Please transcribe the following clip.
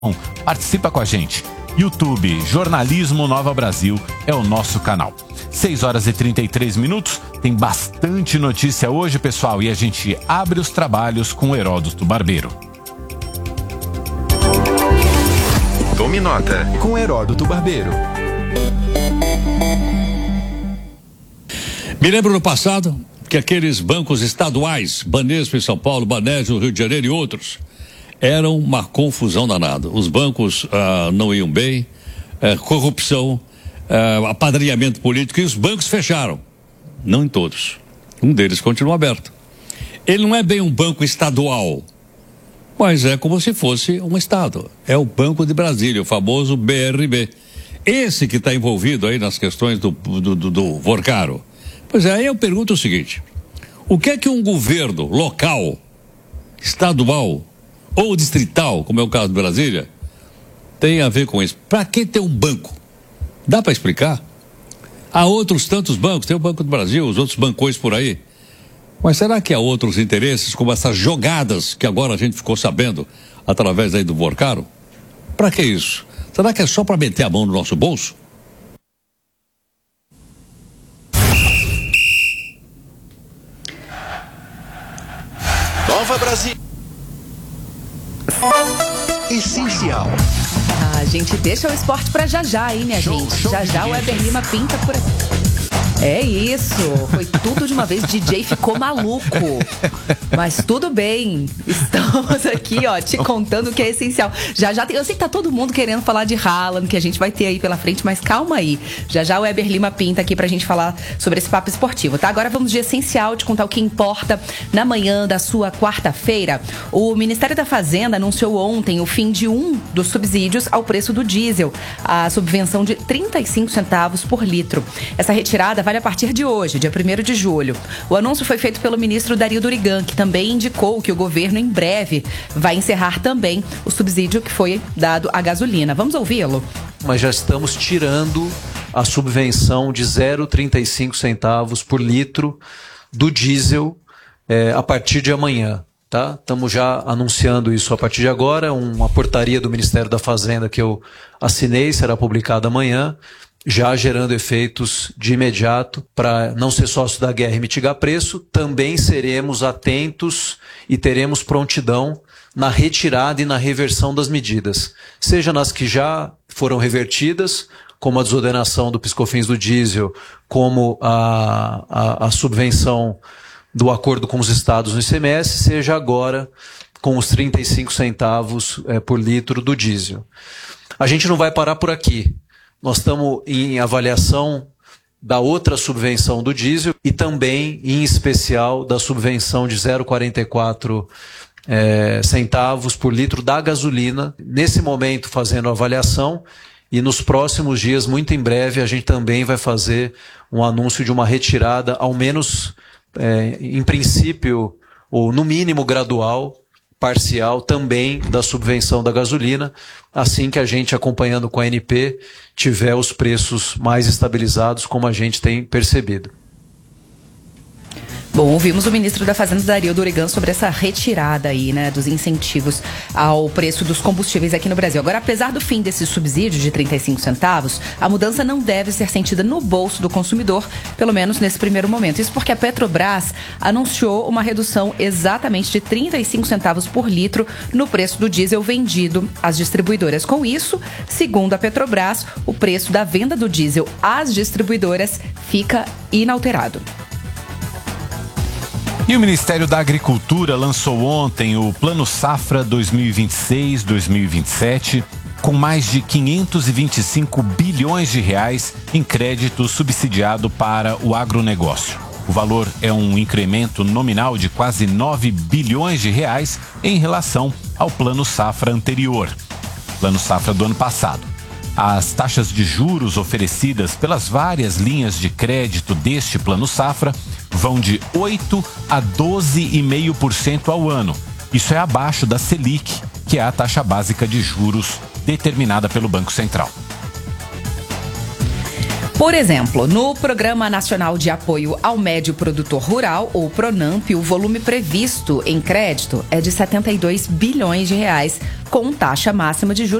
Participa com a gente. YouTube, Jornalismo Nova Brasil é o nosso canal. 6h33, tem bastante notícia hoje, pessoal, e a gente abre os trabalhos com Heródoto Barbeiro. Tome nota com Heródoto Barbeiro. Me lembro no passado que aqueles bancos estaduais, Banespa em São Paulo, Banespa no Rio de Janeiro e outros, eram uma confusão danada. Os bancos não iam bem, corrupção, apadrinhamento político, e os bancos fecharam. Não em todos. Um deles continua aberto. Ele não é bem um banco estadual, mas é como se fosse um estado. É o Banco de Brasília, o famoso BRB. Esse que está envolvido aí nas questões do Vorcaro. Pois é, aí eu pergunto o seguinte: o que é que um governo local, estadual ou distrital, como é o caso de Brasília, tem a ver com isso? Para que ter um banco? Dá para explicar? Há outros tantos bancos, tem o Banco do Brasil, os outros bancões por aí. Mas será que há outros interesses, como essas jogadas que agora a gente ficou sabendo através aí do Vorcaro? Para que isso? Será que é só para meter a mão no nosso bolso? Nova Brasil. Essencial. A gente deixa o esporte pra já, hein, minha gente? Já o Weber Lima pinta por aqui. É isso, foi tudo de uma vez, DJ ficou maluco, mas tudo bem, estamos aqui, ó, te contando o que é essencial. Já eu sei que tá todo mundo querendo falar de Haaland, que a gente vai ter aí pela frente, mas calma aí, já o Weber Lima pinta aqui pra gente falar sobre esse papo esportivo, tá? Agora vamos de essencial, te contar o que importa na manhã da sua quarta-feira. O Ministério da Fazenda anunciou ontem o fim de um dos subsídios ao preço do diesel, a subvenção de 35 centavos por litro. Essa retirada vai a partir de hoje, dia 1º de julho. O anúncio foi feito pelo ministro Dario Dorigan, que também indicou que o governo em breve vai encerrar também o subsídio que foi dado à gasolina. Vamos ouvi-lo? Mas já estamos tirando a subvenção de 0,35 centavos por litro do diesel a partir de amanhã. Tá? Estamos já anunciando isso a partir de agora. Uma portaria do Ministério da Fazenda que eu assinei será publicada amanhã, já gerando efeitos de imediato. Para não ser sócio da guerra e mitigar preço, também seremos atentos e teremos prontidão na retirada e na reversão das medidas, seja nas que já foram revertidas, como a desordenação do PiscoFins do diesel, como a subvenção do acordo com os estados no ICMS, seja agora com os 35 centavos por litro do diesel. A gente não vai parar por aqui. Nós estamos em avaliação da outra subvenção do diesel e também, em especial, da subvenção de 0,44 centavos por litro da gasolina. Nesse momento, fazendo a avaliação, e nos próximos dias, muito em breve, a gente também vai fazer um anúncio de uma retirada, ao menos, em princípio, ou no mínimo gradual, parcial, também da subvenção da gasolina, assim que a gente, acompanhando com a ANP, tiver os preços mais estabilizados, como a gente tem percebido. Bom, ouvimos o ministro da Fazenda, Dario Dorigan, sobre essa retirada aí, né, dos incentivos ao preço dos combustíveis aqui no Brasil. Agora, apesar do fim desse subsídio de 35 centavos, a mudança não deve ser sentida no bolso do consumidor, pelo menos nesse primeiro momento. Isso porque a Petrobras anunciou uma redução exatamente de 35 centavos por litro no preço do diesel vendido às distribuidoras. Com isso, segundo a Petrobras, o preço da venda do diesel às distribuidoras fica inalterado. E o Ministério da Agricultura lançou ontem o Plano Safra 2026-2027, com mais de 525 bilhões de reais em crédito subsidiado para o agronegócio. O valor é um incremento nominal de quase 9 bilhões de reais em relação ao Plano Safra anterior, Plano Safra do ano passado. As taxas de juros oferecidas pelas várias linhas de crédito deste Plano Safra vão de 8% a 12,5% ao ano. Isso é abaixo da Selic, que é a taxa básica de juros determinada pelo Banco Central. Por exemplo, no Programa Nacional de Apoio ao Médio Produtor Rural, ou PRONAMP, o volume previsto em crédito é de 72 bilhões de reais, com taxa máxima de juros